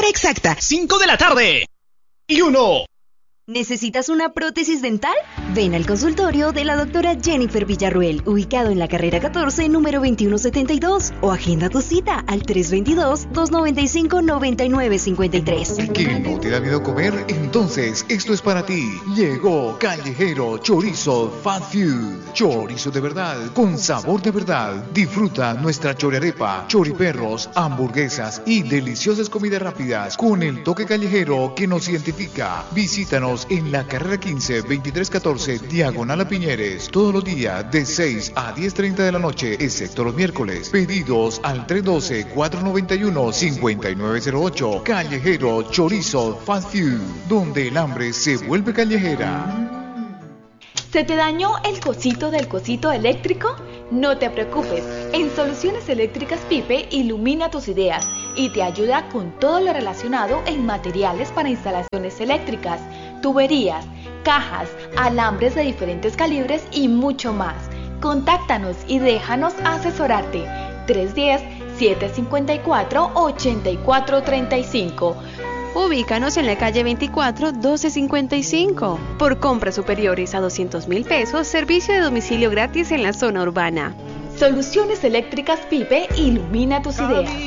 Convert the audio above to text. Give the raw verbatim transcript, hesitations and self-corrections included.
exacta, cinco de la tarde. Y uno. ¿Necesitas una prótesis dental? Ven al consultorio de la doctora Jennifer Villarruel, ubicado en la carrera catorce, número veintiuno setenta y dos, o agenda tu cita al tres dos dos, dos nueve cinco, nueve nueve cinco tres. ¿Que no te da miedo comer? Entonces, esto es para ti. Llegó Callejero Chorizo Fast Food. Chorizo de verdad, con sabor de verdad. Disfruta nuestra choriarepa, choriperros, hamburguesas y deliciosas comidas rápidas con el toque callejero que nos identifica. Visítanos en la carrera quince, veintitrés catorce, diagonal a Piñeres, todos los días de seis a diez treinta de la noche, excepto los miércoles. Pedidos al tres uno dos, cuatro nueve uno, cinco nueve cero ocho. Callejero Chorizo Fast Food, donde el hambre se vuelve callejera. ¿Se te dañó el cosito del cosito eléctrico? No te preocupes, en Soluciones Eléctricas Pipe ilumina tus ideas y te ayuda con todo lo relacionado en materiales para instalaciones eléctricas, tuberías, cajas, alambres de diferentes calibres y mucho más. Contáctanos y déjanos asesorarte. tres uno cero, siete cinco cuatro, ocho cuatro tres cinco. Ubícanos en la calle veinticuatro, doce cincuenta y cinco. Por compras superiores a doscientos mil pesos, servicio de domicilio gratis en la zona urbana. Soluciones Eléctricas Pipe ilumina tus ideas.